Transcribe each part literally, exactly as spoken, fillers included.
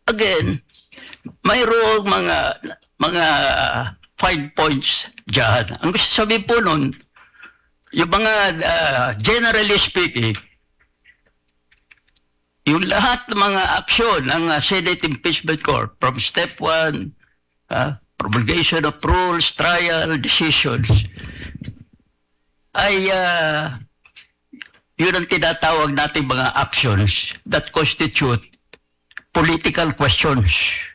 again, mayroong mga mga five points dyan. Ang gusto sabihin po nun, yung mga uh, generally speaking, yung lahat ng mga aksyon ng uh, Senate Impeachment Court from step one, uh, promulgation of rules, trial, decisions, ay uh, yun ang tinatawag nating mga actions that constitute political questions.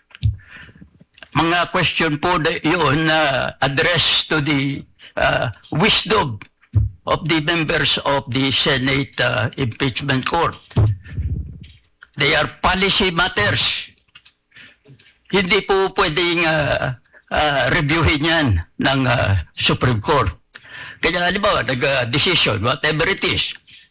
Mga question po na yun na uh, addressed to the uh, wisdom of the members of the Senate uh, Impeachment Court. They are policy matters. Hindi po pwedeng uh, uh, reviewin yan ng uh, Supreme Court. Kaya halimbawa, nag-decision, whatever it is,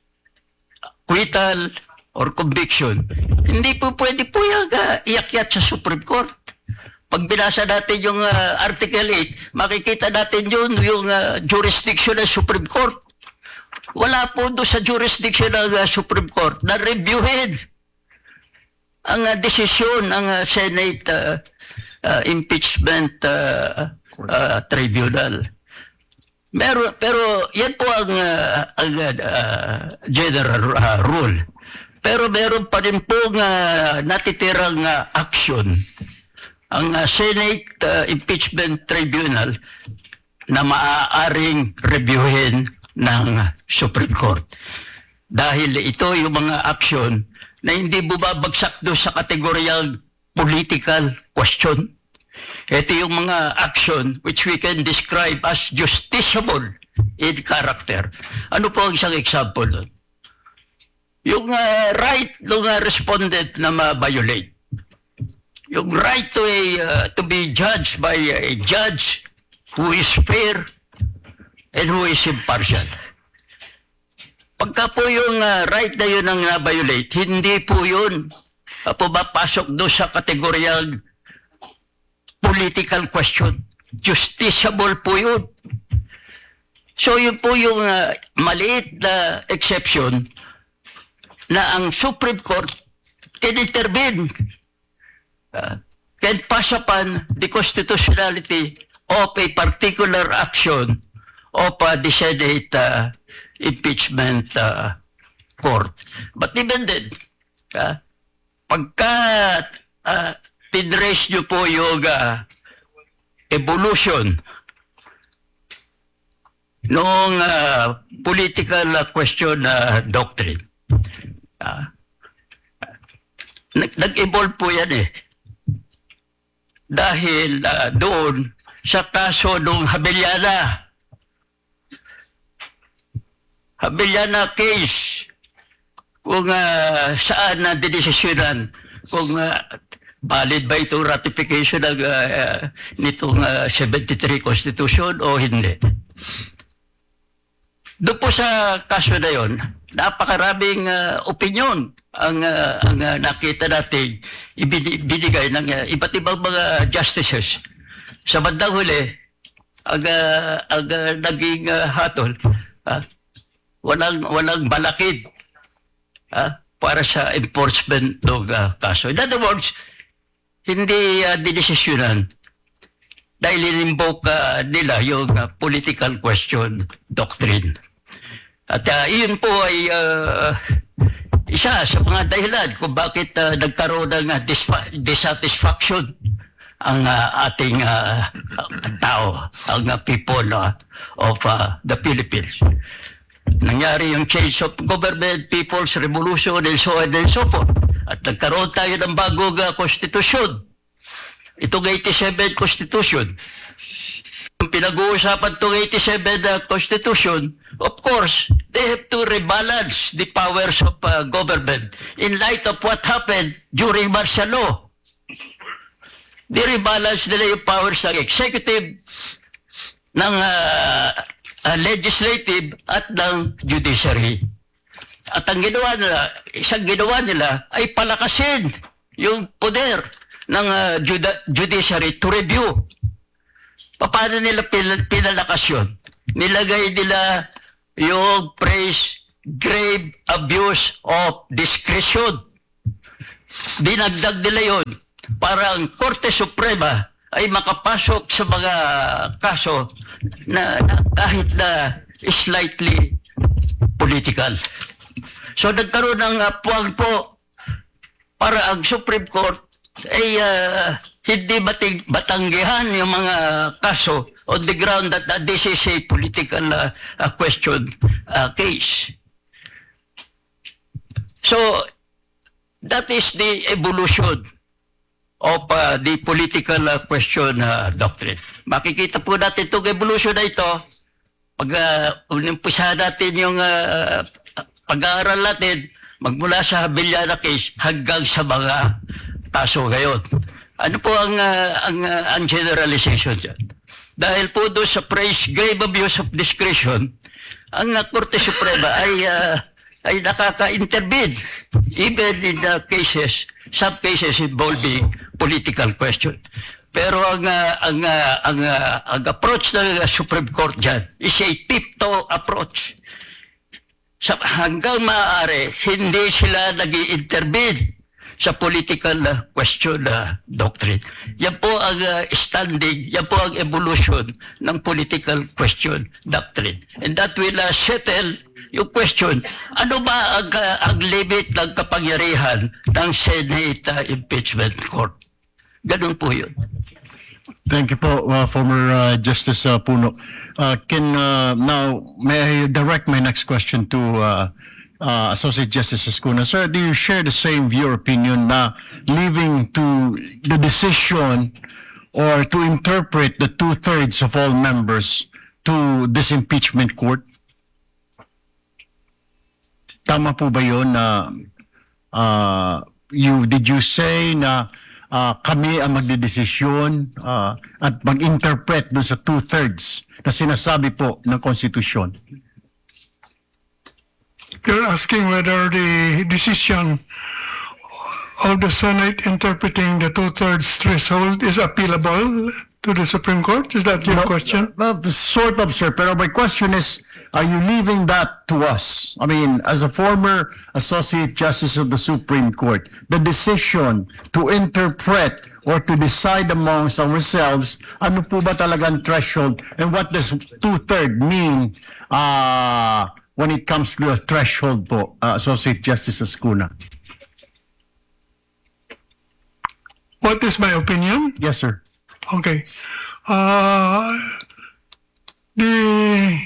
acquittal or conviction, hindi po pwede po yung uh, iakyat sa Supreme Court. Pag binasa natin yung uh, Article eight, makikita natin yun, yung uh, jurisdiction ng Supreme Court. Wala po doon sa jurisdiction ng uh, Supreme Court na reviewin ang uh, desisyon ng uh, Senate uh, uh, Impeachment uh, uh, Tribunal. Pero, pero yan po ang, uh, ang uh, general uh, rule. Pero meron pa rin pong uh, natitirang uh, action ang uh, Senate uh, Impeachment Tribunal na maaaring reviewin ng Supreme Court. Dahil ito yung mga action na hindi bumabagsak doon sa kategoryang political question. Ito yung mga action which we can describe as justiciable in character. Ano po ang isang example doon? Yung uh, right ng uh, respondent na ma-violate. Yung right to, a, uh, to be judged by a judge who is fair and who is impartial. Pagka po yung uh, right na yun ang na-violate, hindi po yun uh, pumapasok doon sa kategoryang political question. Justiciable po yun. So yun po yung uh, maliit na exception na ang Supreme Court can intervene, uh, can pass upon the constitutionality of a particular action of uh, the Senate uh, Impeachment uh, Court. But even then, uh, pagka uh, tinrace nyo po yung uh, evolution noong uh, political uh, question uh, doctrine, uh, nag-evolve po yan eh. Dahil uh, doon sa kaso ng Habeliana, Habeliana case, kung uh, saan na dinesisyonan, kung uh, valid ba itong ratification ng uh, uh, nitong uh, seventy-three Constitution o hindi. Doon po sa kaso na yun, napakaraming uh, opinion ang, uh, ang uh, nakita natin ibinigay ng uh, iba't ibang mga justices. Sa bandang huli, ang, uh, ang uh, naging uh, hatol, uh, walang, walang balakid uh, para sa enforcement ng uh, kaso. In other words, hindi uh, dinesisyonan dahil in-invoke uh, nila yung uh, political question doctrine. At uh, iyon po ay uh, isa sa mga dahilan kung bakit uh, nagkaroon ng uh, dissatisfaction ang uh, ating uh, tao, ang uh, people uh, of uh, the Philippines. Nangyari yung change of government, people's revolution, and so on and so forth. At nagkaroon tayo ng bagong uh, konstitusyon. Itong eighty-seven Constitution. Yung pinag-uusapan itong eighty-seven uh, Constitution, of course, they have to rebalance the powers of uh, government in light of what happened during martial law. They rebalance nila yung powers ng executive, ng uh, uh, legislative, at ng judiciary. At ang ginawa nila, isang ginawa nila ay palakasin yung poder ng uh, judi- judiciary to review. Paano nila pin- pinalakas yun? Nilagay nila yung phrase grave abuse of discretion. Dinagdag nila yun. para ang Korte Suprema ay makapasok sa mga kaso na, na kahit na slightly political. So nagkaroon ng uh, puwag po para ang Supreme Court ay uh, hindi bating, batanggihan yung mga kaso on the ground that uh, this is a political uh, uh, question uh, case. So that is the evolution of uh, the political uh, question uh, doctrine. Makikita po natin itong evolution na ito pag uh, unimpisa natin yung uh, pag-aaral natin magmula sa Villana case hanggang sa mga kaso ngayon. Ano po ang, uh, ang, uh, ang generalization dyan? Dahil po doon sa praise grave abuse of discretion, ang uh, Korte Suprema ay uh, ay nakaka-intervene even in the cases, some cases involving political question. Pero ang uh, ang uh, ang uh, ang approach ng uh, Supreme Court dyan is a tiptoe approach. Sa, hanggang maaari, hindi sila nag-i-intervene sa political uh, question uh, doctrine. Yan po ang uh, standing, yan po ang evolution ng political question doctrine. And that will uh, settle yung question, ano ba ang, uh, ang limit ng kapangyarihan ng Senate uh, Impeachment Court? Ganun po yun. Thank you po, uh, former uh, Justice uh, Puno. Uh, can uh, now, may I direct my next question to uh, uh, Associate Justice Escuna. Sir, do you share the same view or opinion na leaving to the decision or to interpret the two-thirds of all members to this impeachment court? Tama po ba yun na uh, you, did you say na uh, kami ang magdedesisyon uh, at mag-interpret dun sa two-thirds na sinasabi po ng konstitusyon? You're asking whether the decision of the Senate interpreting the two-thirds threshold is appealable to the Supreme Court? Is that your No, question? uh, sort of, sir. Pero my question is, are you leaving that to us? I mean, as a former Associate Justice of the Supreme Court, the decision to interpret or to decide amongst ourselves, ano po ba talagang threshold and what does two-third mean uh, when it comes to a threshold po, uh, Associate Justice Escuna? What is my opinion? Yes, sir. Okay. Uh, the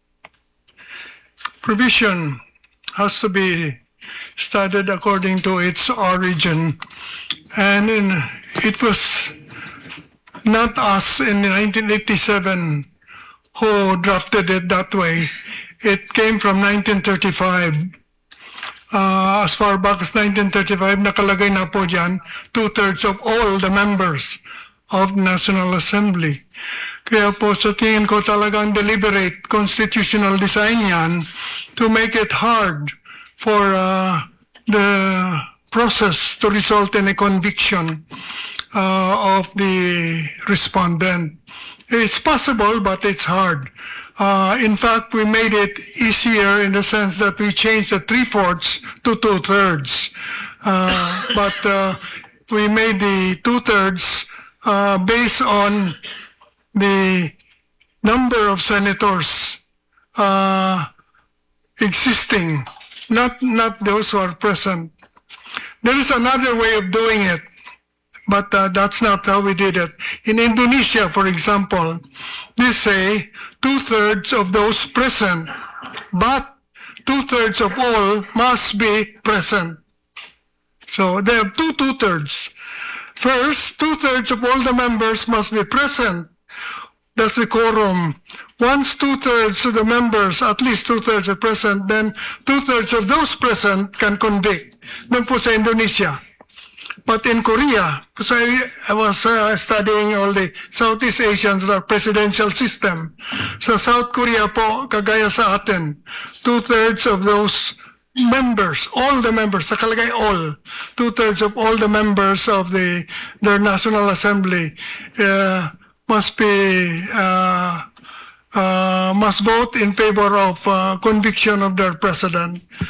provision has to be studied according to its origin. And in, it was not us in nineteen eighty-seven who drafted it that way. It came from nineteen thirty-five. Uh, as far back as nineteen thirty-five, nakalagay na po dyan, two-thirds of all the members of National Assembly. Kaya po sa tingin ko talagang deliberate constitutional design yan to make it hard for uh, the process to result in a conviction uh, of the respondent. It's possible, but it's hard. Uh, in fact, we made it easier in the sense that we changed the three-fourths to two-thirds. Uh, but uh, we made the two-thirds uh, based on the number of senators uh, existing, not, not those who are present. There is another way of doing it, but uh, that's not how we did it. In Indonesia, for example, they say two-thirds of those present, but two-thirds of all must be present. So they have two two-thirds. First, two-thirds of all the members must be present. That's the quorum. Once two-thirds of the members, at least two-thirds are present, then two-thirds of those present can convict. Doon po sa Indonesia. But in Korea, because I, I was uh, studying all the Southeast Asians, the presidential system. Sa South Korea po, kagaya sa atin, two-thirds of those members, all the members, nakalagay all, two-thirds of all the members of the their National Assembly uh, must be uh, uh, must vote in favor of uh, conviction of their president.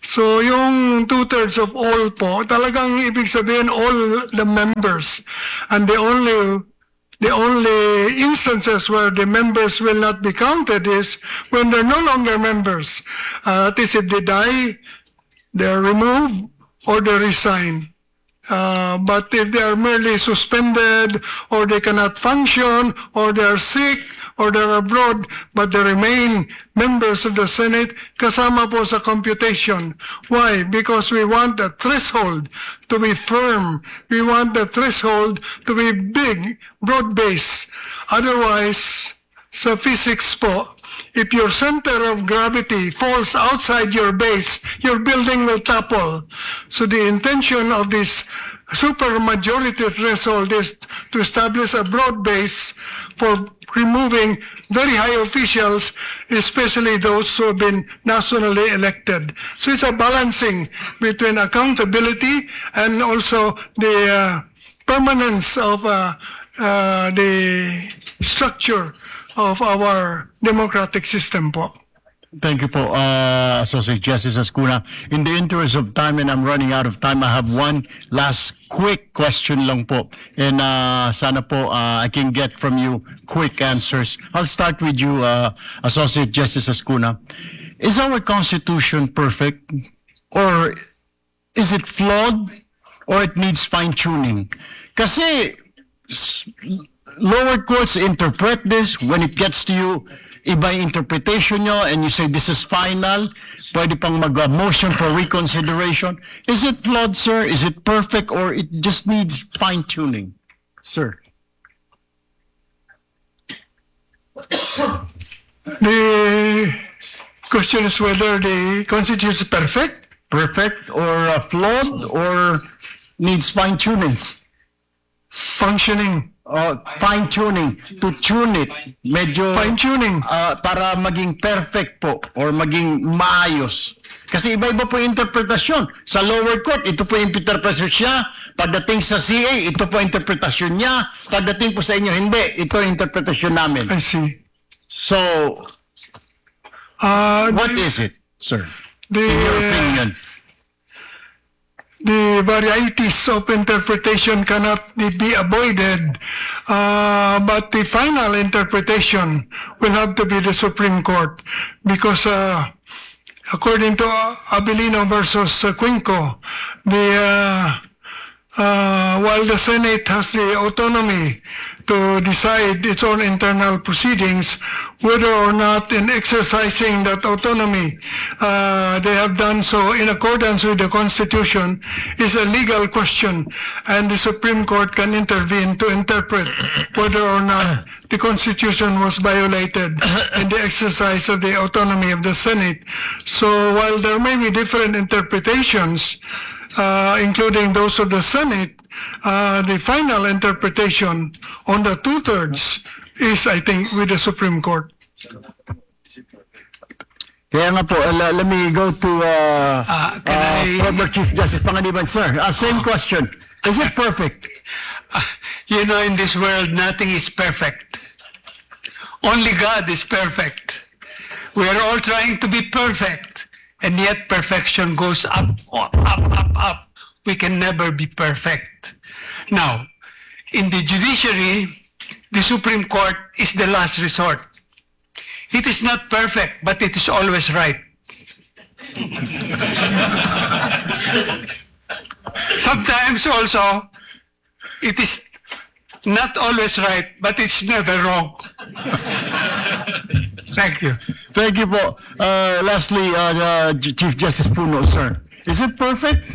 So yung two-thirds of all po, talagang ibig sabihin all the members. And the only the only instances where the members will not be counted is when they're no longer members. Uh, that is if they die, they're removed, or they resign. Uh, but if they are merely suspended, or they cannot function, or they are sick, or they're abroad, but they remain members of the Senate, kasama po sa computation. Why? Because we want the threshold to be firm. We want the threshold to be big, broad-based. Otherwise, sa physics po, if your center of gravity falls outside your base, your building will topple. So the intention of this supermajority threshold is to establish a broad base for removing very high officials, especially those who have been nationally elected. So it's a balancing between accountability and also the uh, permanence of uh, uh, the structure of our democratic system po. Thank you po, uh, Associate Justice Ascuna. In the interest of time, and I'm running out of time, I have one last quick question lang po. And uh, sana po uh, I can get from you quick answers. I'll start with you, uh, Associate Justice Ascuna. Is our Constitution perfect? Or is it flawed? Or it needs fine-tuning? Kasi s- lower courts interpret this. When it gets to you, iba yung interpretation nyo, and you say this is final, pwede pang mag-motion for reconsideration. Is it flawed, sir? Is it perfect, or it just needs fine-tuning? Sir. The question is whether the Constitution is perfect. Perfect, or uh, flawed, or needs fine-tuning? Functioning. Uh, fine-tuning, to tune it, medyo... Fine-tuning. uh, para maging perfect po or maging maayos. Kasi iba-iba po yung interpretasyon. Sa lower court, ito po yung interpretasyon niya. Pagdating sa C A, ito po yung interpretasyon niya. Pagdating po sa inyo, hindi. Ito yung interpretasyon namin. I see. So, Uh, what the, is it, sir? the, In your opinion? the varieties of interpretation cannot be avoided, uh, but the final interpretation will have to be the Supreme Court because uh, according to Abilino versus uh, Quinco, the uh, uh, while the Senate has the autonomy to decide its own internal proceedings, whether or not in exercising that autonomy uh, they have done so in accordance with the Constitution is a legal question, and the Supreme Court can intervene to interpret whether or not the Constitution was violated in the exercise of the autonomy of the Senate. So while there may be different interpretations, uh, including those of the Senate, uh, the final interpretation on the two-thirds is, I think, with the Supreme Court. Kaya nga po, uh, le- let me go to uh, Ah, can uh, I- former Chief Justice Panganiban, sir. Uh, same question. Is it perfect? You know, in this world, nothing is perfect. Only God is perfect. We are all trying to be perfect, and yet perfection goes up, up, up, up, up. We can never be perfect. Now, in the judiciary, the Supreme Court is the last resort. It is not perfect, but it is always right. Sometimes also, it is not always right, but it's never wrong. Thank you. Thank you po. Uh, lastly, uh, uh, J- Chief Justice Puno, sir. Is it perfect?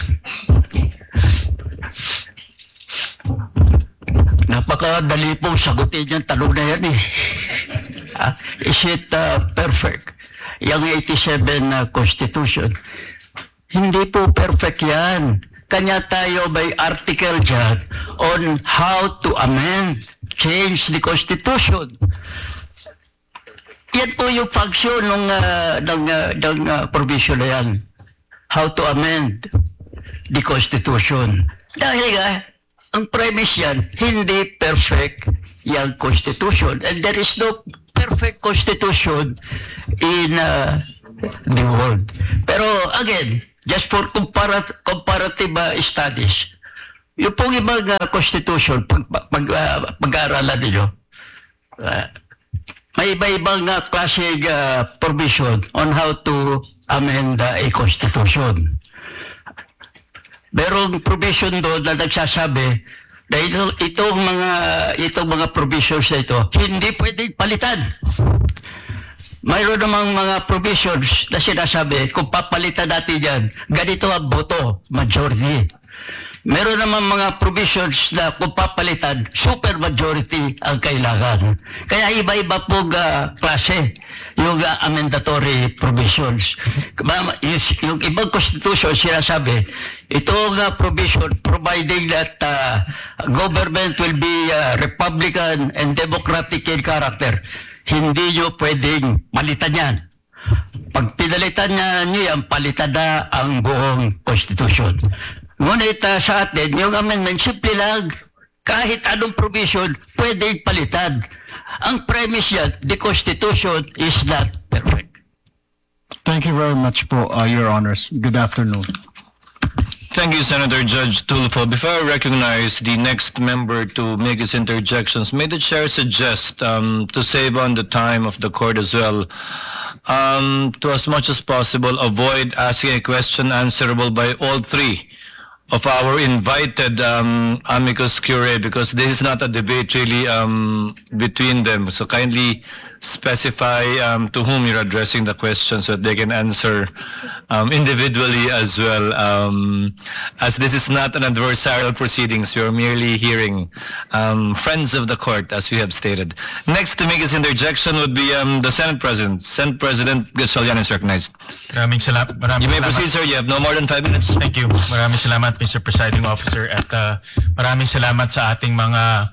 Napakadali pong sagutin yung tanong na yan eh. Ah, is it uh, perfect? Yung eighty-seven uh, Constitution. Hindi po perfect yan. Kanya tayo may article dyan on how to amend, change the Constitution. Yan po yung function ng, uh, ng, uh, ng uh, provision na yan. How to amend the Constitution. Dahil nga, ang premise yan, hindi perfect yung Constitution. And there is no perfect Constitution in uh, the world. Pero again, just for comparat comparative uh, studies, yung pong ibang uh, constitution, pag, pag, uh, pag-aaralan ninyo, uh, may iba-ibang uh, klaseng uh, provision on how to amend uh, a constitution. Merong provision doon na nagsasabi na ito, itong mga itong mga provisions na ito hindi pwedeng palitan. Mayroon namang mga provisions na sinasabi kung papalitan natin yan, ganito ang boto, majority. Meron naman mga provisions na kung papalitan, super majority ang kailangan. Kaya iba-iba pong uh, klase yung uh, amendatory provisions. Yung ibang constitution sinasabi, itong uh, provision providing that uh, government will be uh, Republican and Democratic in character, hindi nyo pwedeng palitan yan. Pag pinalitan niya nyo yan, palitan na ang buong constitution. Ngunit uh, sa atin, yung amendment, simple lang, kahit anong provision, pwede palitan. Ang premise yan, the Constitution is not perfect. Thank you very much po, uh, Your Honors. Good afternoon. Thank you, Senator Judge Tulfo. Before I recognize the next member to make his interjections, may the chair suggest um, to save on the time of the court as well, um, to as much as possible avoid asking a question answerable by all three of our invited um, amicus curiae, because this is not a debate really um, between them. So kindly specify um, to whom you're addressing the question so that they can answer um, individually as well. Um, as this is not an adversarial proceedings, you're merely hearing um, friends of the court, as we have stated. Next to make his interjection would be um, the Senate President. Senate President Gatchalian is recognized. Maraming salamat. Maraming You may salamat. proceed, sir. You have no more than five minutes. Thank you. Maraming salamat, Mister Presiding Officer. At uh, maraming salamat sa ating mga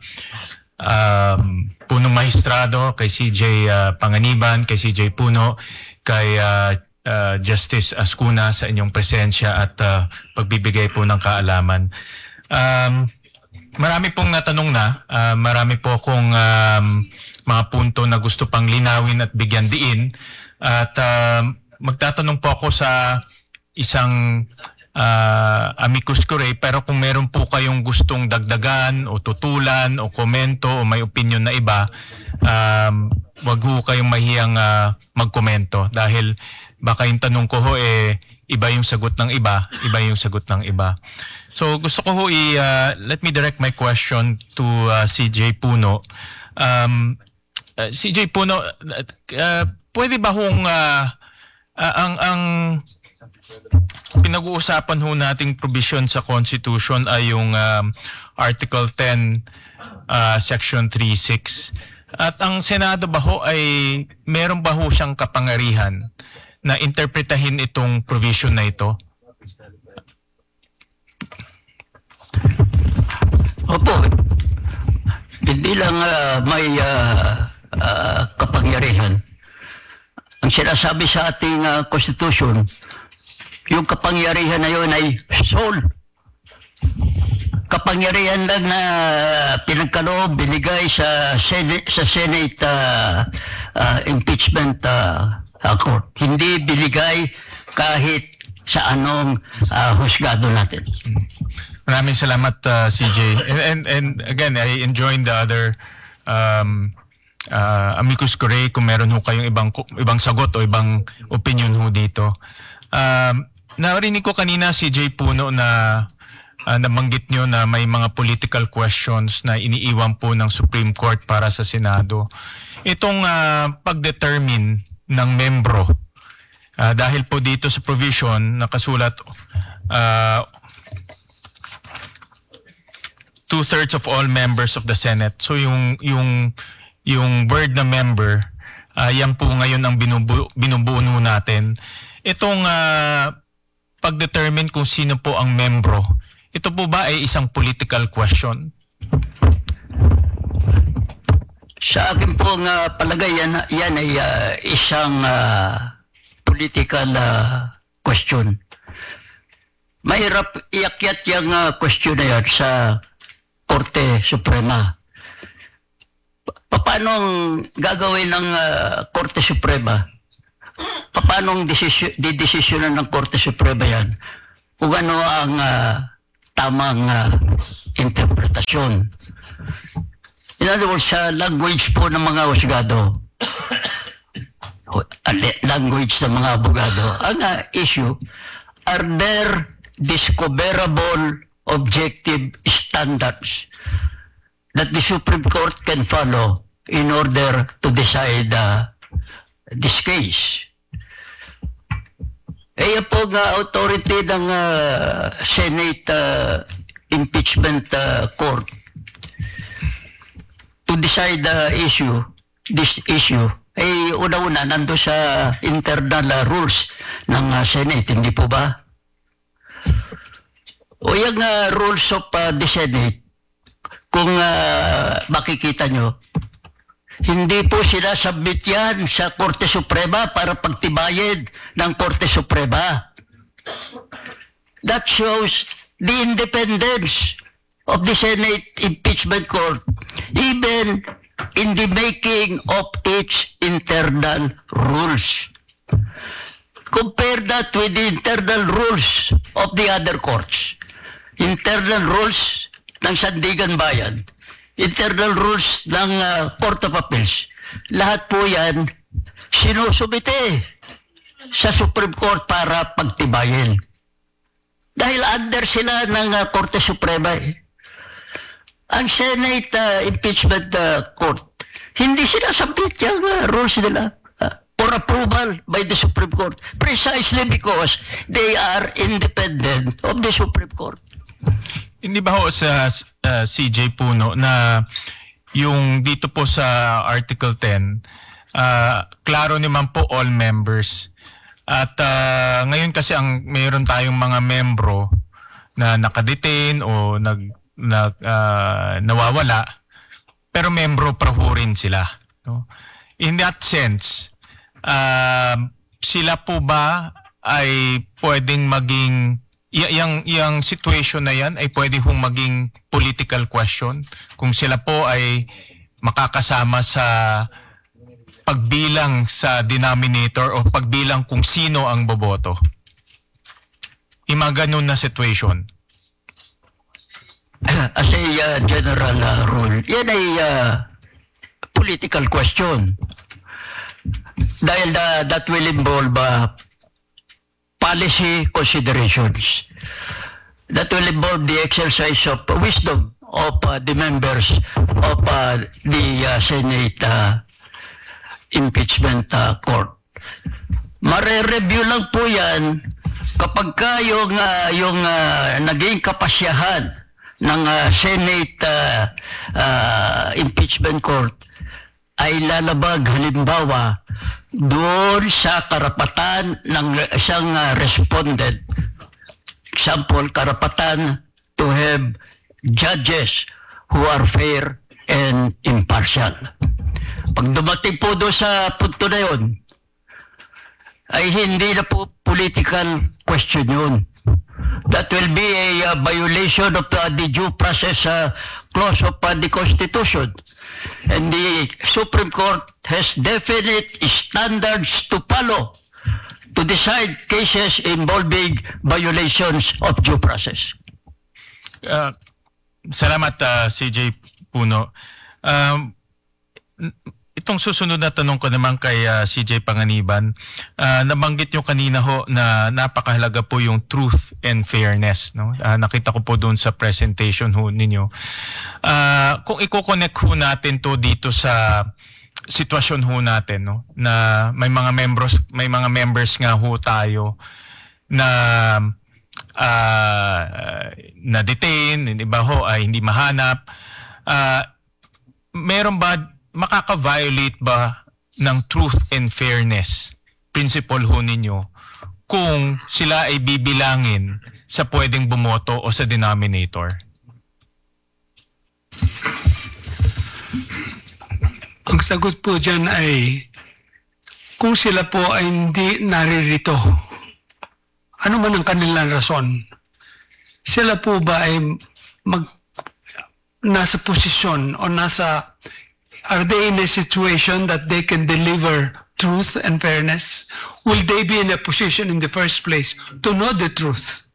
um, punong mahistrado, kay C J uh, Panganiban, kay C J Puno, kay uh, uh, Justice Ascuna sa inyong presensya at uh, pagbibigay po ng kaalaman. Um, marami pong natanong na, uh, marami po akong um, mga punto na gusto pang linawin at bigyan diin. At uh, magtatanong po ako sa isang uh, amicus curiae, pero kung meron po kayong gustong dagdagan o tutulan o komento o may opinion na iba, um, wag ho kayong mahiyang uh, magkomento dahil baka yung tanong ko ho eh iba yung sagot ng iba, iba yung sagot ng iba. So gusto ko ho i uh, let me direct my question to uh, C J Puno. Um, uh, C J Puno, uh, uh, pwede ba hong uh, uh, ang ang pinag-uusapan ho nating provision sa Constitution ay yung um, Article ten, uh, Section three six. At ang Senado ba ho ay meron ba ho siyang kapangyarihan na interpretahin itong provision na ito? Opo, hindi lang uh, may uh, uh, kapangyarihan. Ang sinasabi sa ating uh, Constitution, yung kapangyarihan na yun ay sole. Kapangyarihan lang na pinagkaloob, binigay sa Senate, sa Senate uh, uh, impeachment uh, uh, court. Hindi binigay kahit sa anong uh, husgado natin. Maraming salamat, uh, C J. And, and, and again, I enjoyed the other um, uh, amicus curiae kung meron ho kayong ibang, ibang sagot o ibang opinion ho dito. Um, narinig ko kanina, C J Puno, na uh, nabanggit nyo na may mga political questions na iniiwan po ng Supreme Court para sa Senado. Itong uh, pag-determine ng membro, uh, dahil po dito sa provision nakasulat uh, two-thirds of all members of the Senate. So yung yung yung word na member, uh, yan po ngayon ang binubu binubuo natin. Itong uh, pag-determine kung sino po ang membro, ito po ba ay isang political question? Sa akin po nga palagay, yan, yan ay uh, isang uh, political uh, question. Mahirap iakyat yung uh, question na yan sa Korte Suprema. Pa- paano gagawin ng uh, Korte Suprema? paano desisyon, didesisyonan ng Korte Suprema yan kung ano ang ah, tamang ah, interpretasyon. In other words, sa language po ng mga husgado, at language ng mga abogado, ang ah, issue, are there discoverable objective standards that the Supreme Court can follow in order to decide uh, this case? Eh, yan po nga authority ng uh, Senate uh, Impeachment uh, Court to decide the issue, this issue, eh, una-una, nando sa internal uh, rules ng uh, Senate, hindi po ba? O yung uh, rules of uh, the Senate, kung uh, makikita nyo, hindi po sila submit yan sa Korte Suprema para pagtibayin ng Korte Suprema. That shows the independence of the Senate Impeachment Court, even in the making of its internal rules. Compare that with the internal rules of the other courts. Internal rules ng Sandigan Bayan, internal rules ng uh, Court of Appeals. Lahat po yan sinusubite sa Supreme Court para pagtibayin. Dahil under sila ng uh, Korte Suprema eh. Ang Senate uh, Impeachment uh, Court, hindi sila sabit yung uh, rules nila uh, for approval by the Supreme Court precisely because they are independent of the Supreme Court. Hindi ba ho sa uh, C J Puno na yung dito po sa Article ten, uh, klaro naman po all members. At uh, ngayon kasi ang mayroon tayong mga membro na nakadetain o nag, nag uh, nawawala, pero membro pa ho rin sila. No? In that sense, uh, sila po ba ay pwedeng maging Y- yang yang situation na yan ay pwede hong maging political question kung sila po ay makakasama sa pagbilang sa denominator o pagbilang kung sino ang boboto. Ima ganun na situation. As a uh, general uh, rule, yan ay uh, political question. Dahil uh, that will involve uh, policy considerations. That will involve the exercise of wisdom of uh, the members of uh, the uh, Senate uh, Impeachment uh, Court. Mare-review lang po yan kapag ka yung, uh, yung uh, naging kapasyahan ng uh, Senate uh, uh, Impeachment Court ay lalabag halimbawa doon sa karapatan ng isang uh, respondent. Example, karapatan to have judges who are fair and impartial. Pag dumating po doon sa punto na yun, ay hindi na po political question yun. That will be a uh, violation of uh, the due process uh, clause of uh, the Constitution. And the Supreme Court has definite standards to follow to decide cases involving violations of due process. Uh, salamat uh, C J Puno. Um, itong susunod na tanong ko naman kay uh, C J Panganiban, uh, nabanggit nyo kanina ho na napakahalaga po yung truth and fairness. No? Uh, nakita ko po doon sa presentation ho ninyo. Uh, kung i-connect ho natin to dito sa sitwasyon ho natin, no? Na may mga members, may mga members nga ho tayo na uh, na detain, iba ho ay hindi mahanap. Uh, meron ba makaka-violate ba ng truth and fairness principle ho ninyo kung sila ay bibilangin sa pwedeng bumoto o sa denominator? Ang sagot po dyan ay kung sila po ay hindi naririto, ano man ang kanilang rason, sila po ba ay mag, nasa posisyon o nasa, are they in a situation that they can deliver truth and fairness? Will they be in a position in the first place to know the truth?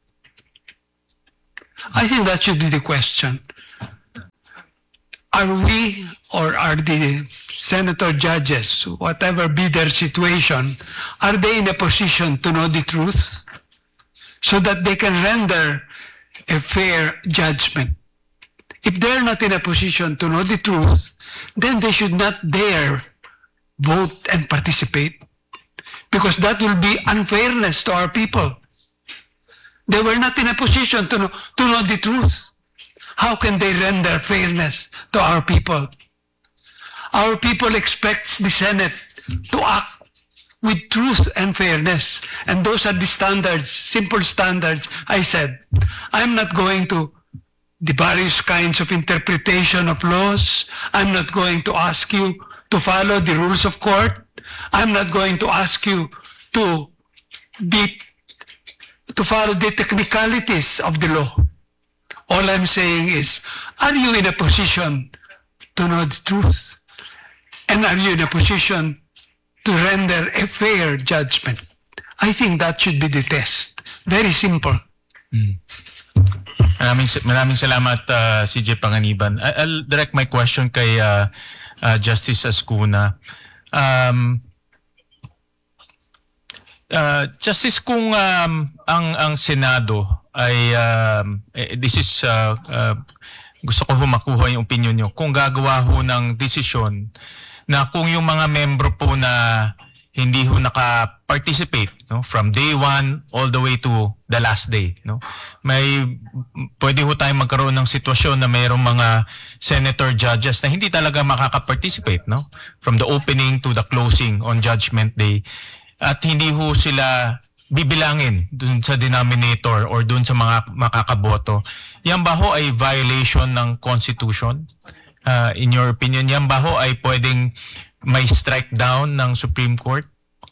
I think that should be the question. Are we or are the senator judges, whatever be their situation, are they in a position to know the truth so that they can render a fair judgment? If they're not in a position to know the truth, then they should not dare vote and participate, because that will be unfairness to our people. They were not in a position to know, to know the truth. How can they render fairness to our people? Our people expects the Senate to act with truth and fairness. And those are the standards, simple standards. I said, I'm not going to the various kinds of interpretation of laws. I'm not going to ask you to follow the rules of court. I'm not going to ask you to be to follow the technicalities of the law. All I'm saying is, are you in a position to know the truth? And are you in a position to render a fair judgment? I think that should be the test. Very simple. Maraming, maraming salamat, uh, C J Panganiban. I- I'll direct my question kay uh, uh, Justice Ascuna. Um, uh, Justice, kung um, ang ang Senado ay um, eh, this is uh, uh, gusto ko ho makuha yung opinion nyo, kung gagawa ho ng desisyon na kung yung mga membro po na hindi ho naka-participate, no, from day one all the way to the last day, no, may pwede ho tayong magkaroon ng sitwasyon na mayroong mga senator judges na hindi talaga makaka-participate, no, from the opening to the closing on judgment day, at hindi ho sila bibilangin dun sa denominator or dun sa mga makakaboto. Yan ba ho ay violation ng Constitution? Uh, in your opinion, yan ba ho ay pwedeng may strike down ng Supreme Court?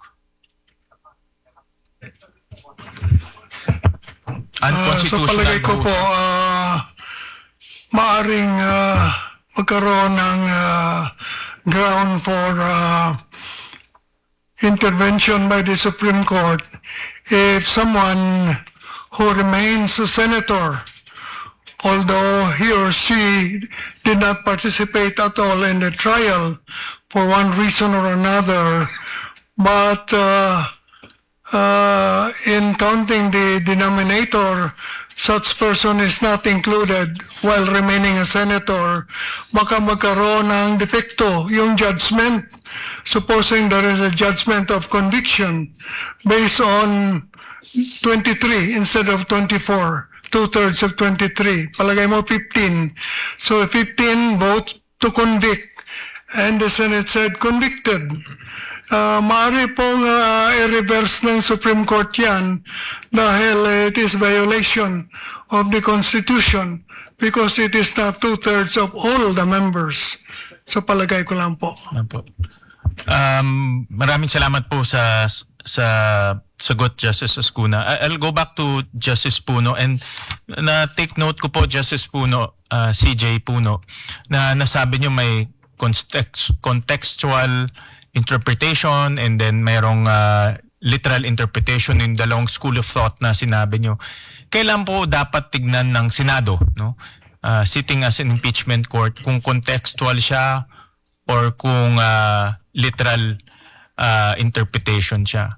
Ah, sa Unconstitutional palagay ko ba ho? po, ah, maaring ah, magkaroon ng ah, ground for ah, intervention by the Supreme Court if someone who remains a senator, although he or she did not participate at all in the trial for one reason or another, but uh, uh, in counting the denominator, such person is not included while remaining a senator, baka magkaroon ng defecto yung judgment. Supposing there is a judgment of conviction based on twenty-three instead of twenty-four, two-thirds of twenty-three, palagay mo fifteen. So fifteen votes to convict, and the Senate said convicted. Uh, maaari pong uh, i-reverse ng Supreme Court yan dahil it is violation of the Constitution because it is not two-thirds of all the members. So palagay ko lang po. Opo. Um, maraming salamat po sa sa sagot, Justice Ascuna. I- I'll go back to Justice Puno, and na take note ko po, Justice Puno, uh, C J Puno, na nasabi nyo may context, contextual interpretation and then mayroong uh, literal interpretation in dalawang school of thought na sinabi nyo. Kailan po dapat tignan ng Senado, no? Uh, sitting as an impeachment court, kung contextual siya or kung uh, literal uh, interpretation siya?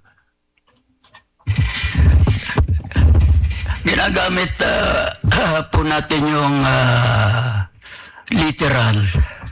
Ginagamit ah, po natin yung ah, literal.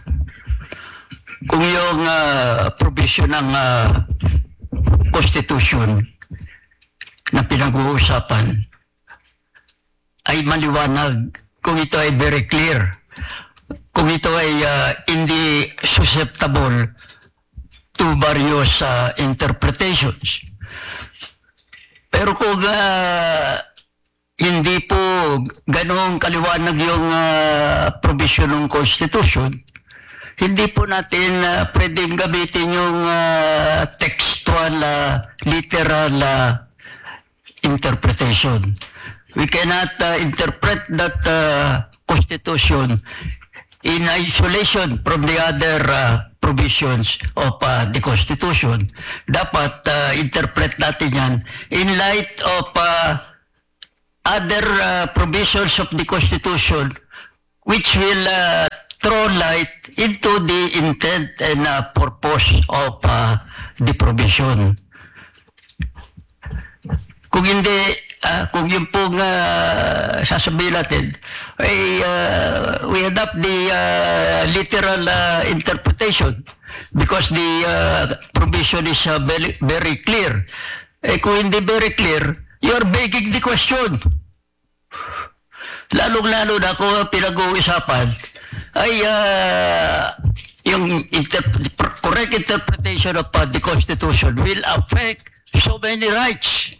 Kung yung ah, provision ng ah, Constitution na pinag-uusapan ay maliwanag, kung ito ay very clear, kung ito ay ah, hindi susceptible to various ah, interpretations. Pero kung ah, hindi po ganoong kaliwanag yung ah, provision ng Constitution, hindi po natin ah, pwedeng gamitin yung ah, textual, ah, literal ah, interpretation. We cannot uh, interpret that uh, Constitution in isolation from the other uh, provisions of uh, the Constitution. Dapat uh, interpret natin yan in light of uh, other uh, provisions of the Constitution which will uh, throw light into the intent and uh, purpose of uh, the provision. Kung hindi, ah, kung yung pong uh, sasabihin natin, ay uh, we adopt the uh, literal uh, interpretation because the uh, provision is uh, very, very clear. Eh kung hindi very clear, you're begging the question. Lalong-lalo na kung pinag-uusapan ay uh, yung inter- correct interpretation of uh, the Constitution will affect so many rights.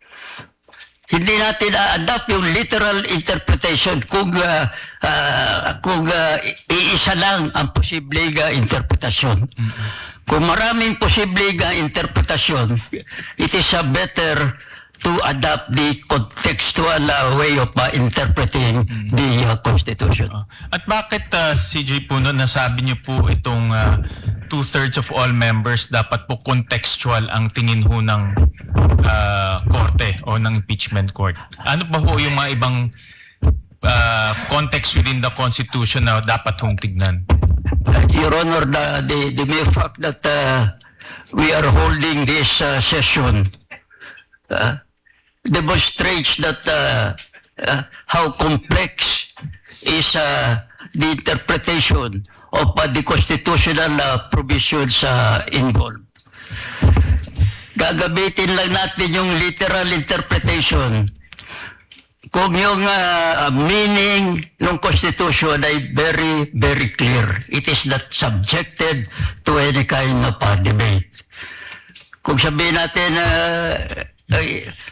Hindi natin a-adapt yung literal interpretation kung uh, uh, kung uh, iisa lang ang posibleng uh, interpretasyon. Mm-hmm. Kung maraming posibleng uh, interpretasyon, it is uh, better to adapt the contextual uh, way of uh, interpreting mm-hmm. the uh, Constitution. Uh, At bakit uh, C J Puno, nasabi niyo po itong uh, two-thirds of all members dapat po contextual ang tingin ho ng uh, korte o ng impeachment court? Ano ba ho yung mga ibang uh, context within the Constitution na dapat hong tignan? Uh, Your Honor, the, the, the mere fact that uh, we are holding this uh, session uh, demonstrates that uh, uh, how complex is uh, the interpretation of uh, the constitutional uh, provisions uh, involved. Gagamitin lang natin yung literal interpretation kung yung uh, meaning ng Constitution ay very, very clear. It is not subjected to any kind of uh, debate. Kung sabihin natin, uh, uh,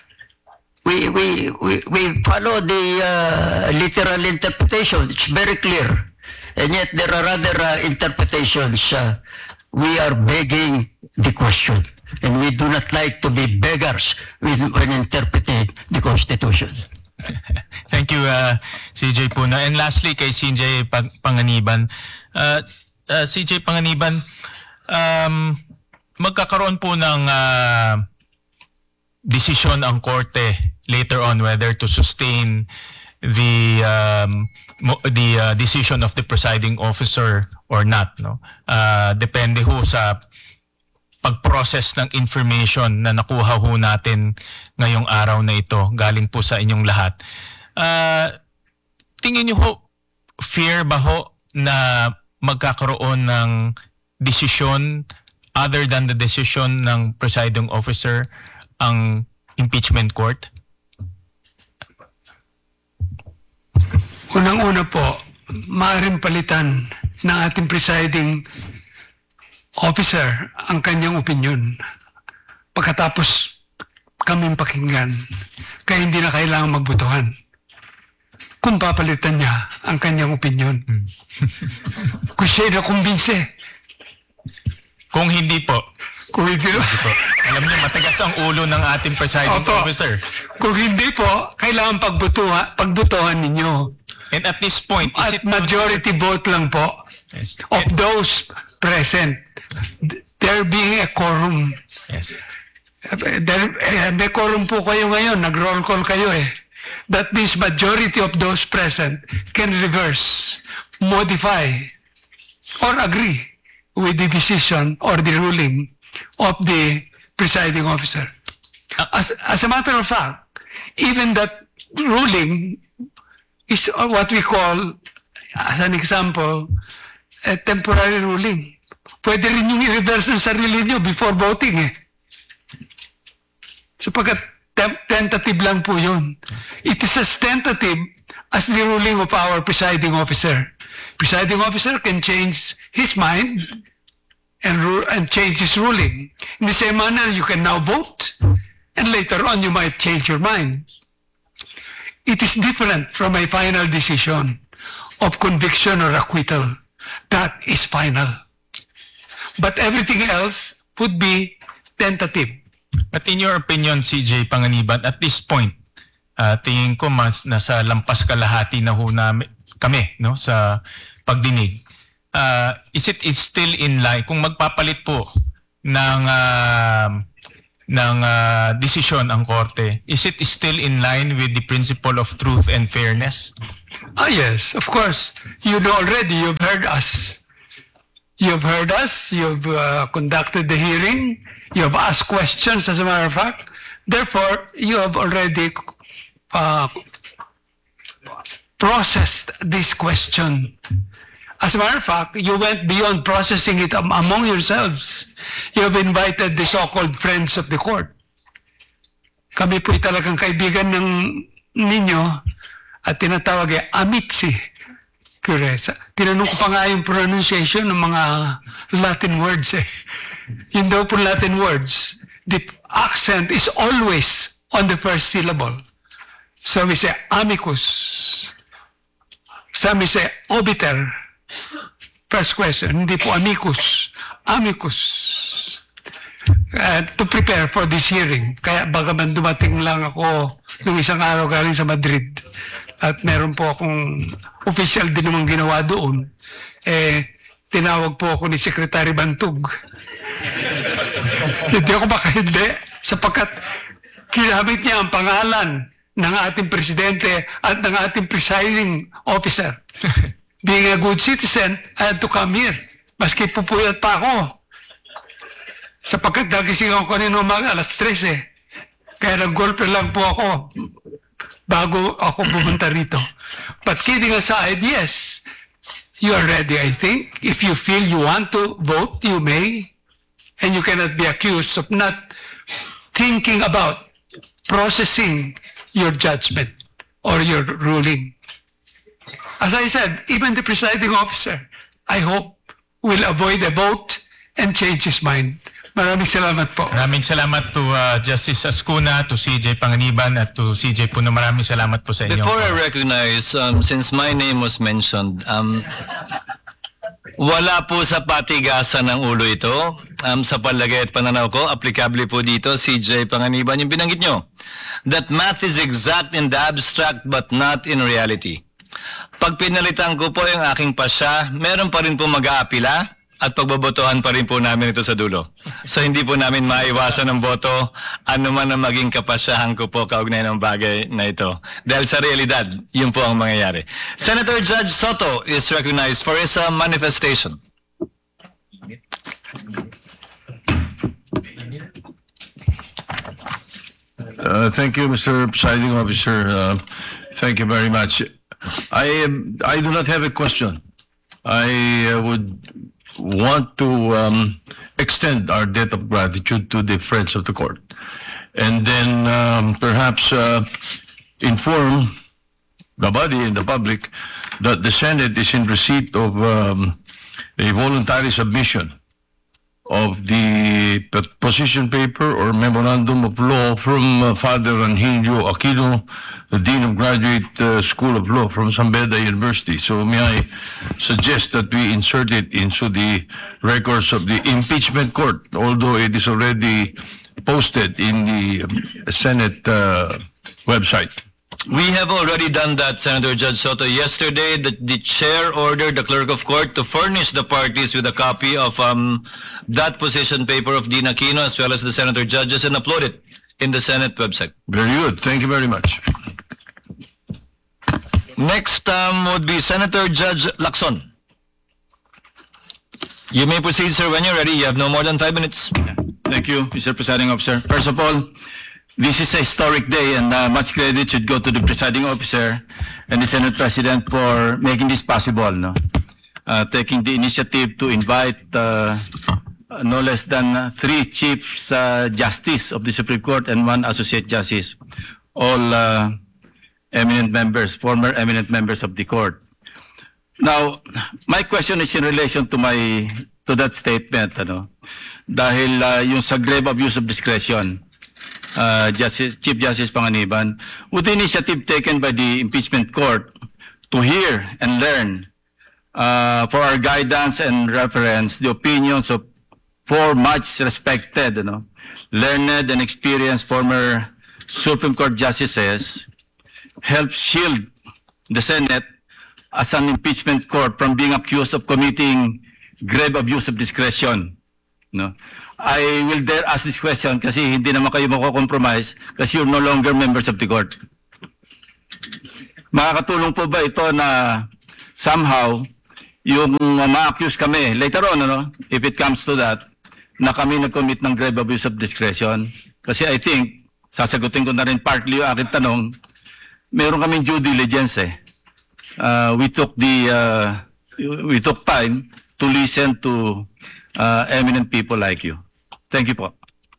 we, we, we, we follow the uh, literal interpretation, it's very clear. And yet there are other uh, interpretations. Uh, we are begging the question. And we do not like to be beggars when, when interpreting the Constitution. Thank you, uh, C J Puno. And lastly, kay C J Pang- Panganiban. Uh, uh, C J Panganiban, um, magkakaroon po ng uh, desisyon ang korte later on whether to sustain the um, mo- the uh, decision of the presiding officer or not, no? Uh, depende ho sa pag-process ng information na nakuha ho natin ngayong araw na ito galing po sa inyong lahat. Uh, tingin niyo ho, fear ba ho na magkakaroon ng desisyon other than the decision ng presiding officer ang impeachment court? Unang-una po, maaaring palitan ng ating presiding officer ang kanyang opinion pagkatapos kaming pakinggan, kaya hindi na kailangan magbutuhan kung papalitan niya ang kanyang opinion. Hmm. Kung siya na kumbinse. Kung hindi po, Kung hindi, po, alam niyo matigas ang ulo ng ating presiding Opo. officer. kung hindi po, kailangan pagbutuhan, pagbutuhan ninyo. And at this point, is At it majority vote lang po Yes. of those present. There being a quorum. Yes. There, eh, may quorum po kayo ngayon, nag-roll call kayo eh. That means majority of those present can reverse, modify, or agree with the decision or the ruling of the presiding officer. As, as a matter of fact, even that ruling is what we call, as an example, a temporary ruling. Pwede rin yung i-reverse ang sarili nyo before voting eh. Sapagkat tem- tentative lang po yun. It is as tentative as the ruling of our presiding officer. Presiding officer can change his mind and, ru- and change his ruling. In the same manner, you can now vote and later on you might change your mind. It is different from a final decision of conviction or acquittal. That is final. But everything else would be tentative. But in your opinion, C J Panganiban, at this point, uh, tingin ko mas nasa lampas kalahati na ho namin, kami no, sa pagdinig. uh, is it is still in line kung magpapalit po ng uh, ng uh, desisyon ang korte, is it still in line with the principle of truth and fairness? Ah, yes, of course. You know already, you've heard us. You've heard us, you've uh, conducted the hearing, you have asked questions, as a matter of fact. Therefore, you have already uh, processed this question. As a matter of fact, you went beyond processing it am- among yourselves. You have invited the so-called friends of the court. Kami po'y talagang kaibigan ng ninyo at tinatawag ay amitsi. Curesa. Tinanong ko pa nga yung pronunciation ng mga Latin words eh. Yun daw po Latin words. The accent is always on the first syllable. So we say amicus. Some say obiter. First question, hindi po amicus. Amicus. Uh, to prepare for this hearing. Kaya bagaman dumating lang ako nung isang araw galing sa Madrid at meron po akong official din namang ginawa doon, eh, tinawag po ako ni Secretary Bantug. Hindi ako makahindi sapagkat kinamit niya ang pangalan ng ating presidente at ng ating presiding officer. Being a good citizen, I had to come here. Maski pupuyat pa ako. Sapagkat nagising ako kanina umaga, alas tres eh. Kaya nag-golpe lang po ako bago ako pumunta rito. But kidding aside, yes, you are ready, I think. If you feel you want to vote, you may. And you cannot be accused of not thinking about processing your judgment or your ruling. As I said, even the presiding officer, I hope, will avoid a vote and change his mind. Maraming salamat po. Maraming salamat to uh, Justice Ascuna, to C J Panganiban, at to C J Puno. Maraming salamat po sa inyo. Before I recognize, um, since my name was mentioned, um, wala po sa patigasan ng ulo ito. Um, sa palagay at pananaw ko, applicable po dito, C J Panganiban, yung binanggit nyo. That math is exact in the abstract but not in reality. Pag pinalitan ko po yung aking pasya, meron pa rin po mag-aapila at pagbabotohan pa rin po namin ito sa dulo. So hindi po namin maiwasan ng boto ano man ang maging kapasyahan ko po kaugnay ng bagay na ito. Dahil sa realidad, yun po ang mangyayari. Senator Judge Soto is recognized for his uh, manifestation. Uh, thank you, Mister Presiding Officer. Uh, thank you very much. I am, I do not have a question. I uh, would want to um, extend our debt of gratitude to the friends of the court, and then um, perhaps uh, inform the body and the public that the Senate is in receipt of um, a voluntary submission of the p- position paper or memorandum of law from uh, Father Angelio Aquino, the Dean of Graduate uh, School of Law from San Beda University. So may I suggest that we insert it into the records of the impeachment court, although it is already posted in the um, Senate uh, website. We have already done that, Senator Judge Soto. Yesterday, the, the chair ordered the clerk of court to furnish the parties with a copy of um, that position paper of Dean Aquino as well as the senator judges and upload it in the Senate website. Very good. Thank you very much. Next um, would be Senator Judge Lacson. You may proceed, sir, when you're ready. You have no more than five minutes. Thank you, Mister Presiding Officer. First of all, this is a historic day and uh, much credit should go to the presiding officer and the Senate President for making this possible, no? Uh, taking the initiative to invite uh, no less than three Chiefs uh, Justice of the Supreme Court and one Associate Justice, all uh, eminent members, former eminent members of the court. Now, my question is in relation to my to that statement, ano? Dahil uh, yung sa grave abuse of discretion, Uh, Justice, Chief Justice Panganiban, would the initiative taken by the impeachment court to hear and learn uh, for our guidance and reference the opinions of four much respected, you know, learned and experienced former Supreme Court justices help shield the Senate as an impeachment court from being accused of committing grave abuse of discretion. No? I will dare ask this question kasi hindi naman kayo mako-compromise kasi you're no longer members of the court. Makakatulong po ba ito na somehow yung ma-accuse kami later on, ano, if it comes to that, na kami nag-commit ng grave abuse of discretion? Kasi I think, sasagutin ko na rin partly yung aking tanong, meron kaming due diligence eh. Uh, we took the, uh, we took time to listen to uh, eminent people like you. Thank you po.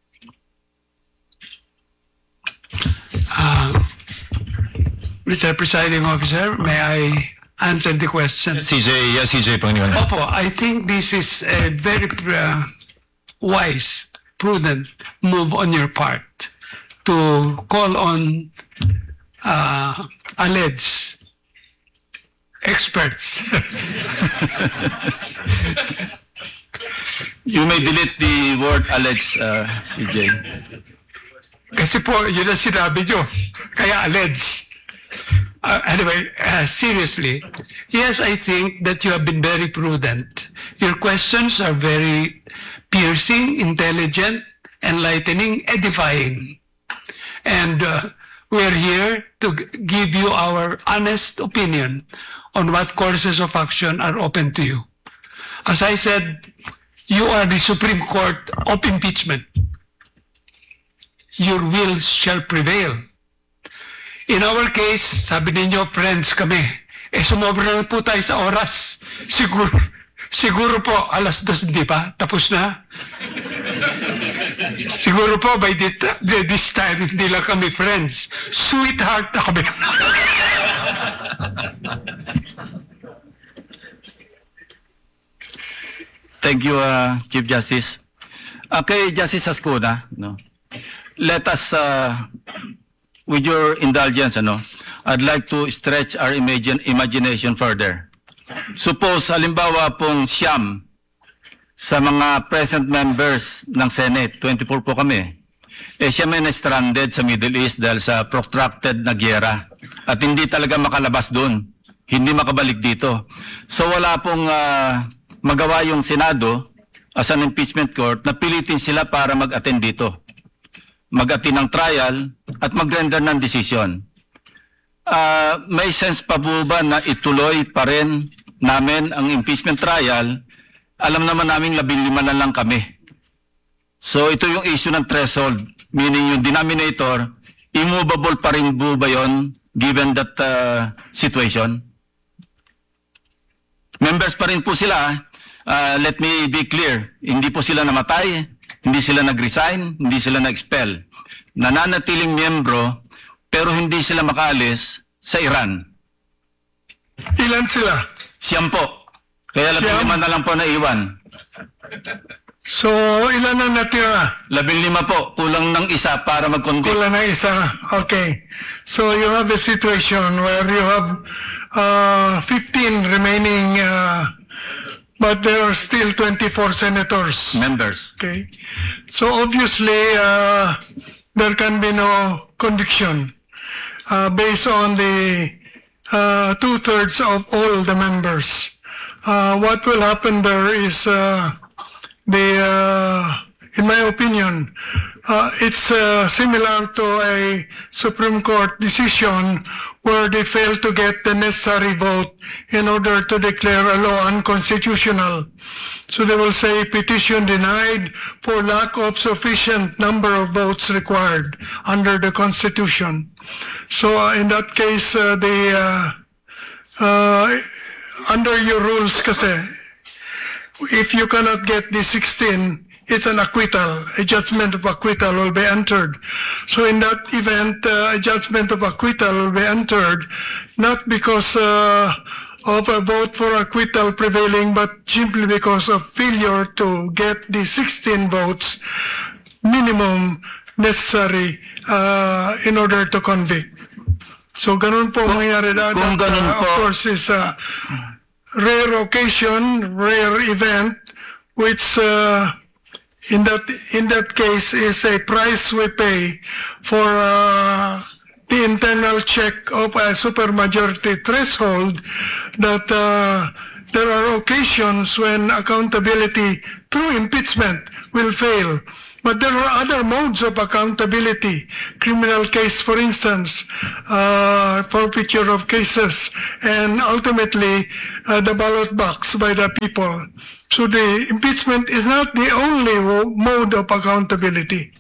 Uh, Mister Presiding Officer, may I answer the question? C J, yes, C J Pangilinan. Opo, I think this is a very uh, wise, prudent move on your part to call on uh, alleged experts. You may delete the word alleged, uh, C J. Kasi po, yun ang sinabi nyo. Kaya alleged. Uh, anyway, uh, seriously, yes, I think that you have been very prudent. Your questions are very piercing, intelligent, enlightening, edifying. And uh, we're here to g- give you our honest opinion on what courses of action are open to you. As I said, you are the Supreme Court of impeachment. Your will shall prevail. In our case, sabi ninyo, friends kami. Eh, sumobra na po tayo sa oras. Siguro, siguro po, alas dos, di ba? Tapos na. Siguro po, by this, by this time, hindi lang kami friends. Sweetheart na kami. Thank you, uh, Chief Justice. Okay, Justice Ascuna, no? Let us, uh, with your indulgence, ano, I'd like to stretch our imagine, imagination further. Suppose, halimbawa pong siyam sa mga present members ng Senate, twenty-four po kami, eh siya may na-stranded sa Middle East dahil sa protracted na gyera at hindi talaga makalabas doon, hindi makabalik dito. So wala pong uh, magawa yung Senado as an impeachment court na pilitin sila para mag-attend dito, mag-attend ng trial at mag-render ng decision. Uh, may sense pa po ba na ituloy pa rin namin ang impeachment trial? Alam naman namin labing lima na lang kami. So ito yung issue ng threshold, meaning yung denominator, immovable pa rin po ba yun given that uh, situation? Members pa rin po sila. Uh, let me be clear, hindi po sila namatay, hindi sila nag-resign, hindi sila na-expel. Nananatiling miyembro, pero hindi sila makaalis sa Iran. Ilan sila? Siyam po. Kaya labing Siyam? lima na lang po naiwan. So, ilan ang natira? Labing lima po, kulang ng isa para mag-convict. Kulang na isa. Okay. So, you have a situation where you have uh, fifteen remaining, uh, but there are still twenty-four senators. Members. Okay. So, obviously, uh, there can be no conviction uh, based on the uh, two-thirds of all the members. Uh, what will happen there is uh, the, uh, in my opinion, uh, it's uh, similar to a Supreme Court decision where they failed to get the necessary vote in order to declare a law unconstitutional. So they will say petition denied for lack of sufficient number of votes required under the Constitution. So uh, in that case, uh, the uh, uh, under your rules kasi, if you cannot get the sixteen, it's an acquittal. A judgment of acquittal will be entered. So in that event, uh, a judgment of acquittal will be entered, not because uh, of a vote for acquittal prevailing, but simply because of failure to get the sixteen votes minimum necessary uh, in order to convict. So ganun po mangyari na. kung That, ganun uh, po- Of course, is a rare occasion, rare event, which uh, in that in that case is a price we pay for uh, the internal check of a supermajority threshold, that uh, there are occasions when accountability through impeachment will fail. But there are other modes of accountability. Criminal case, for instance, uh, forfeiture of cases, and ultimately uh, the ballot box by the people. So the impeachment is not the only wo- mode of accountability.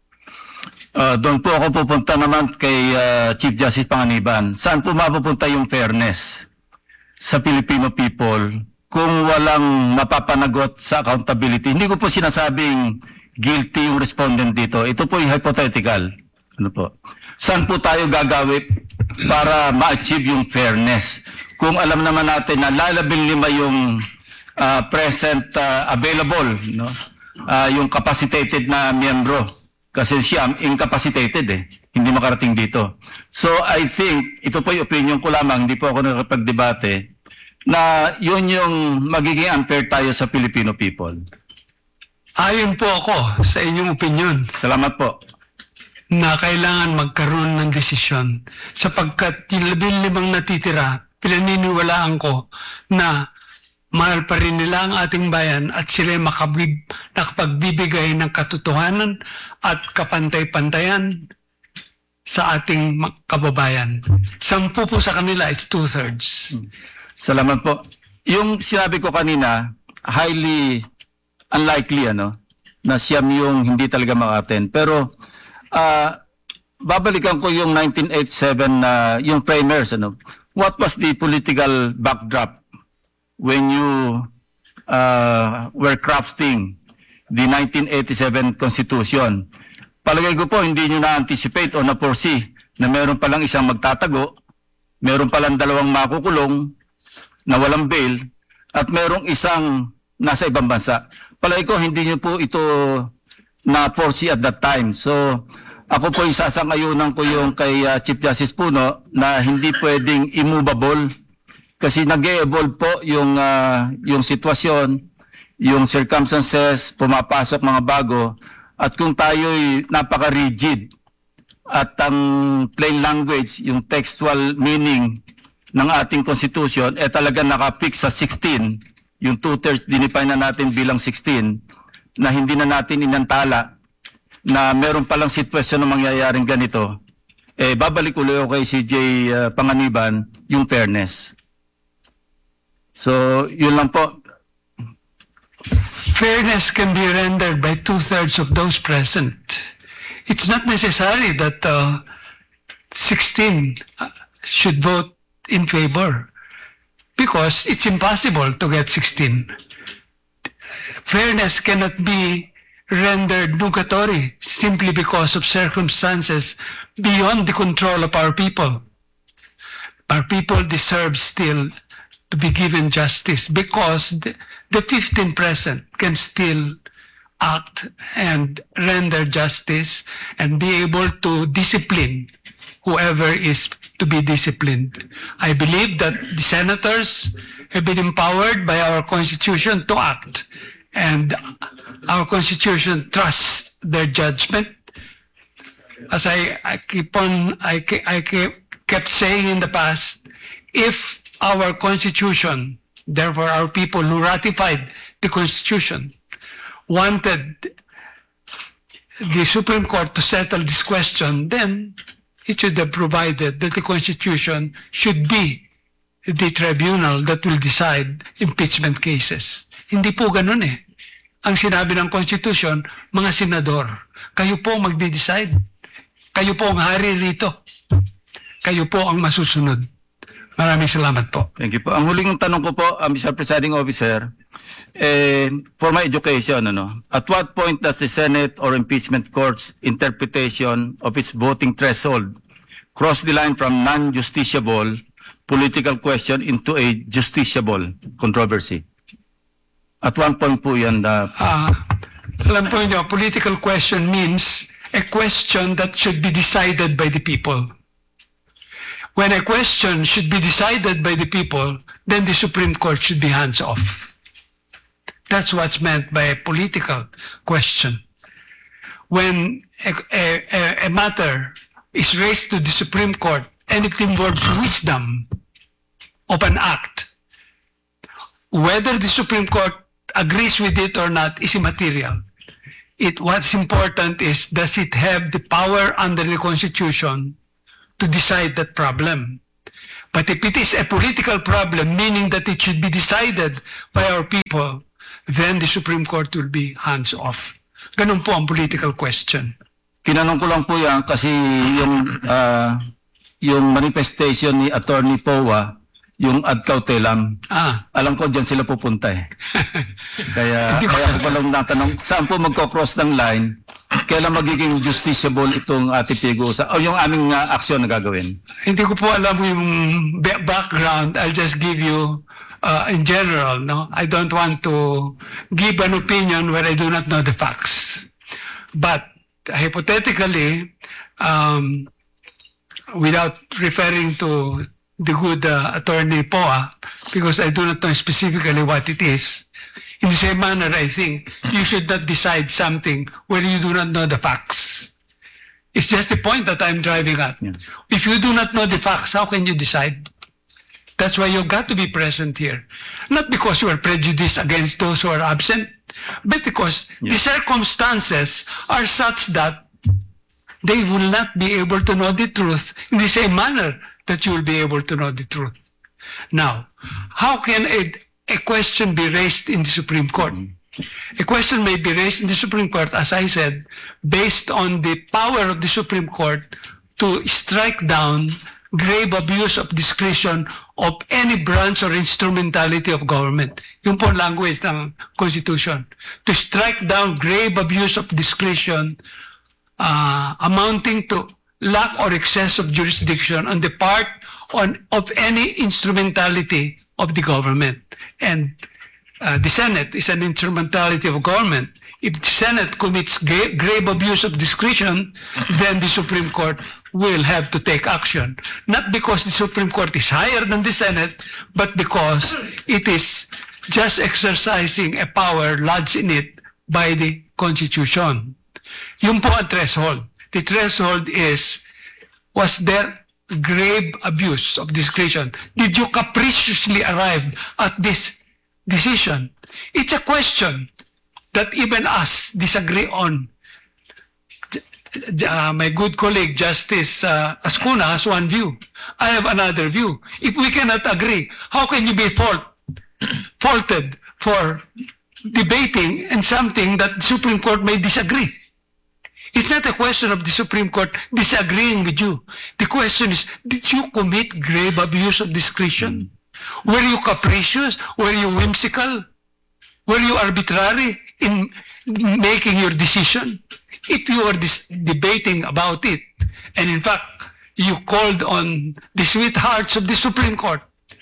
Uh, doon po ako pupunta naman kay uh, Chief Justice Panganiban. Saan po mapupunta yung fairness sa Filipino people kung walang mapapanagot sa accountability? Hindi ko po sinasabing guilty yung respondent dito. Ito po yung hypothetical. Ano po? Saan po tayo gagawin para ma-achieve yung fairness? Kung alam naman natin na lalabing lima yung uh, present uh, available, no? Uh, yung capacitated na miyembro. Kasi siya incapacitated eh. Hindi makarating dito. So I think, ito po yung opinion ko lamang, hindi po ako nakapagdebate, na yun yung magiging unfair tayo sa Filipino people. Ayon po ako sa inyong opinion Salamat po. na kailangan magkaroon ng desisyon sapagkat yung labing limang natitira, pinaniniwalaan ko na mahal pa rin nila ang ating bayan at sila makabib, nakapagbibigay ng katotohanan at kapantay-pantayan sa ating ma- kababayan. Sampu po sa kanila is two-thirds. Salamat po. Yung sinabi ko kanina, highly unlikely ano, na siyam yung hindi talaga maka-attend. Pero ah, babalikan ko yung nineteen eighty-seven na yung framers ano. What was the political backdrop when you uh, were crafting the nineteen eighty-seven Constitution? Palagay ko po, hindi nyo na-anticipate o na-foresee na meron palang isang magtatago, meron palang dalawang makukulong na walang bail, at merong isang nasa ibang bansa. Palagay ko, hindi nyo po ito na-foresee at that time. So, ako po isasangayunan ko yung kay uh, Chief Justice Puno na hindi pwedeng immovable kasi nag-e-evolve po yung, uh, yung sitwasyon, yung circumstances, pumapasok mga bago, at kung tayo'y napaka-rigid at ang plain language, yung textual meaning ng ating constitution, eh talaga nakapix sa sixteen, yung two-thirds dinipine na natin bilang sixteen, na hindi na natin inantala na meron palang sitwasyon na mangyayaring ganito, eh babalik ulit ako kay C J uh, Panganiban, yung fairness. So, yun lang po. Fairness can be rendered by two-thirds of those present. It's not necessary that uh, sixteen uh, should vote in favor because it's impossible to get sixteen. Fairness cannot be rendered nugatory simply because of circumstances beyond the control of our people. Our people deserve still to be given justice because the, the fifteen present can still act and render justice and be able to discipline whoever is to be disciplined. I believe that the senators have been empowered by our Constitution to act, and our Constitution trusts their judgment. As I, I keep on, I, ke- I ke- kept saying in the past, if our Constitution, therefore our people who ratified the Constitution, wanted the Supreme Court to settle this question, then it should have provided that the Constitution should be the tribunal that will decide impeachment cases. Hindi po ganun eh. Ang sinabi ng Constitution, mga senador, kayo po ang magde-decide. Kayo po ang hari rito. Kayo po ang masusunod. Maraming salamat po. Thank you po. Ang huling tanong ko po, uh, Mister Presiding Officer, eh, for my education, ano, at what point does the Senate or impeachment court's interpretation of its voting threshold cross the line from non-justiciable political question into a justiciable controversy? At one point po yan na... Ah, alam po niyo, political question means a question that should be decided by the people. When a question should be decided by the people, then the Supreme Court should be hands off. That's what's meant by a political question. When a, a, a matter is raised to the Supreme Court and it involves wisdom of an act, whether the Supreme Court agrees with it or not is immaterial. It, what's important is, does it have the power under the Constitution to decide that problem? But if it is a political problem, meaning that it should be decided by our people, then the Supreme Court will be hands off. Ganun po ang political question. Tinanong ko lang po yan kasi yung ah, yung manifestation ni Attorney Powa, yung ad cautelam, Ah, alam ko dyan sila pupunta eh. Kaya, kaya ko palang natanong, saan po magko-cross ng line, kailan magiging justiciable itong ating pag-uusapan, o yung aming uh, aksyon na gagawin? hindi ko po alam yung ba- background. I'll just give you uh, in general. No, I don't want to give an opinion where I do not know the facts. But hypothetically, um, without referring to the good uh, attorney Poa, because I do not know specifically what it is, in the same manner, I think you should not decide something where you do not know the facts. It's just the point that I'm driving at. Yeah. If you do not know the facts, how can you decide? That's why you've got to be present here. Not because you are prejudiced against those who are absent, but because the circumstances are such that they will not be able to know the truth in the same manner that you will be able to know the truth. Now, how can a, a question be raised in the Supreme Court? A question may be raised in the Supreme Court, as I said, based on the power of the Supreme Court to strike down grave abuse of discretion of any branch or instrumentality of government. Yung po language ng Constitution. To strike down grave abuse of discretion uh, amounting to lack or excess of jurisdiction on the part on, of any instrumentality of the government. And uh, the Senate is an instrumentality of government. If the Senate commits gra- grave abuse of discretion, then the Supreme Court will have to take action. Not because the Supreme Court is higher than the Senate, but because it is just exercising a power lodged in it by the Constitution. Yung po ang threshold. The threshold is, was there grave abuse of discretion? Did you capriciously arrive at this decision? It's a question that even us disagree on. Uh, my good colleague Justice uh, Ascuna has one view. I have another view. If we cannot agree, how can you be fault, faulted for debating in something that the Supreme Court may disagree? It's not a question of the Supreme Court disagreeing with you. The question is, did you commit grave abuse of discretion? Were you capricious? Were you whimsical? Were you arbitrary in making your decision? If you are dis- debating about it, and in fact, you called on the sweethearts of the Supreme Court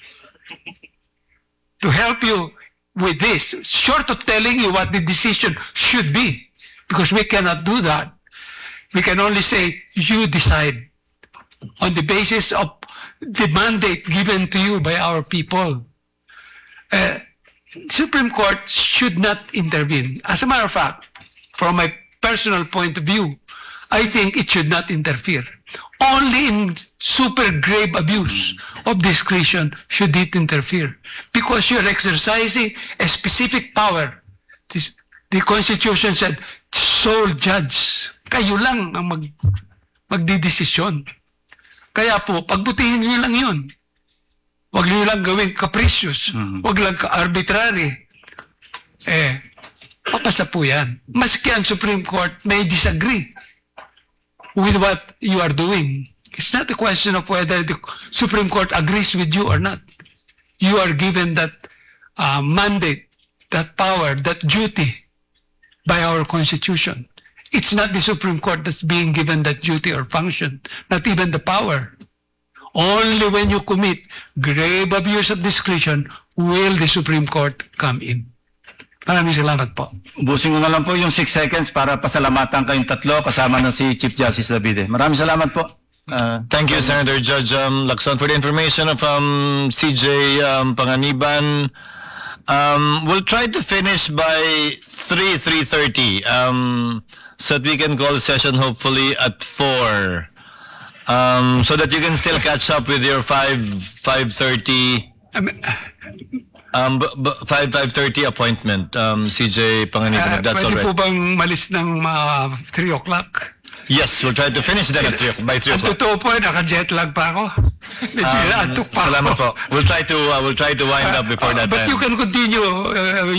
to help you with this, short of telling you what the decision should be, because we cannot do that. We can only say, you decide on the basis of the mandate given to you by our people. Uh, Supreme Court should not intervene. As a matter of fact, from my personal point of view, I think it should not interfere. Only in super grave abuse of discretion should it interfere. Because you're exercising a specific power. This, the Constitution said, sole judge. Kayo lang ang mag, magdidesisyon. Kaya po, pagbutihin niyo lang yun. Huwag niyo lang gawing capricious. Huwag lang ka-arbitrary. Eh, papasa po yan. Maski ang Supreme Court may disagree with what you are doing. It's not a question of whether the Supreme Court agrees with you or not. You are given that uh, mandate, that power, that duty by our Constitution. It's not the Supreme Court that's being given that duty or function, not even the power. Only when you commit grave abuse of discretion will the Supreme Court come in. Maraming salamat po. Ubusin ko na lang po yung six seconds para pasalamatan kayong tatlo kasama na si Chief Justice Davide. Maraming salamat po. Uh, Thank you, Senator Judge um, Lacson, for the information of um, C J um, Panganiban. Um, we'll try to finish by three, three thirty, um, so that we can call the session hopefully at four. Um, so that you can still catch up with your five five thirty I mean, um b- b- five five thirty appointment, um C J Panganiban, uh, if that's all pwede po right. bang malis ng uh, three o'clock? Yes, we'll try to finish that at three, by three Ang o'clock. totoo po, naka-jet lag pa ako. Medyo Um, antok pa salamat ako. po. We'll try to uh, we'll try to wind up before Uh, that but time. you can continue uh,